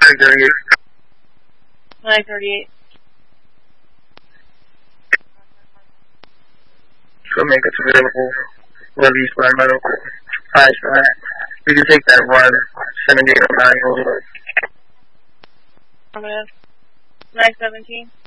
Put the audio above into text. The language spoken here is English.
938. 938. So make it available, released by medical. Alright, so we can take that run, 7809 over. 917.